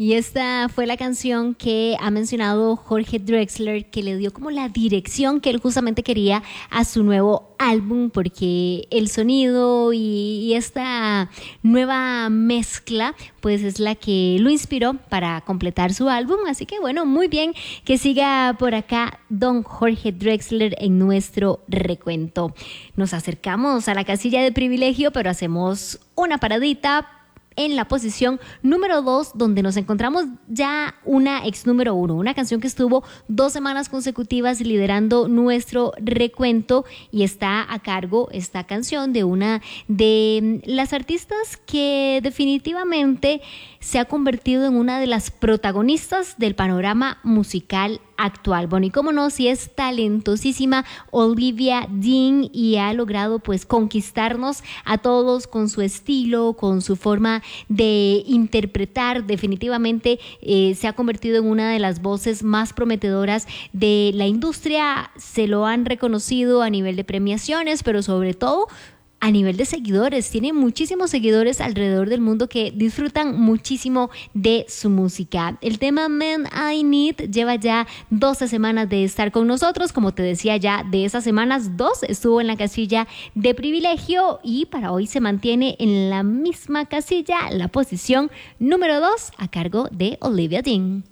Y esta fue la canción que ha mencionado Jorge Drexler, que le dio como la dirección que él justamente quería a su nuevo álbum, porque el sonido y esta nueva mezcla pues es la que lo inspiró para completar su álbum. Así que bueno, muy bien que siga por acá don Jorge Drexler en nuestro recuento. Nos acercamos a la casilla de privilegio, pero hacemos una paradita en la posición número 2, donde nos encontramos ya una ex número 1, una canción que estuvo 2 semanas consecutivas liderando nuestro recuento, y está a cargo esta canción de una de las artistas que definitivamente se ha convertido en una de las protagonistas del panorama musical actual. Bueno, y cómo no, si es talentosísima Olivia Dean, y ha logrado pues conquistarnos a todos con su estilo, con su forma de interpretar. Definitivamente se ha convertido en una de las voces más prometedoras de la industria. Se lo han reconocido a nivel de premiaciones, pero sobre todo a nivel de seguidores. Tiene muchísimos seguidores alrededor del mundo que disfrutan muchísimo de su música. El tema Man I Need lleva ya 12 semanas de estar con nosotros. Como te decía, ya de esas semanas, 2 estuvo en la casilla de privilegio, y para hoy se mantiene en la misma casilla, la posición número 2, a cargo de Olivia Dean.